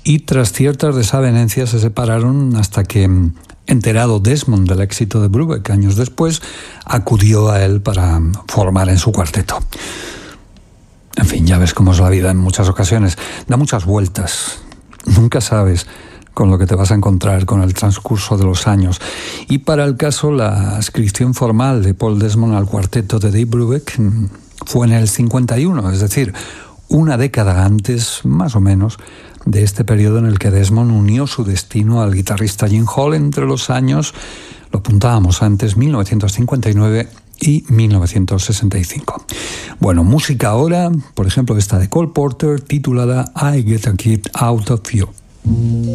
y tras ciertas desavenencias se separaron hasta que, enterado Desmond del éxito de Brubeck años después, acudió a él para formar en su cuarteto. En fin, ya ves cómo es la vida en muchas ocasiones. Da muchas vueltas. Nunca sabes con lo que te vas a encontrar con el transcurso de los años. Y para el caso, la adscripción formal de Paul Desmond al cuarteto de Dave Brubeck fue en el 51, es decir, una década antes, más o menos, de este periodo en el que Desmond unió su destino al guitarrista Gene Hall entre los años, lo apuntábamos antes, 1959 y 1965. Bueno, música ahora, por ejemplo, esta de Cole Porter, titulada I Get a Kick Out of You.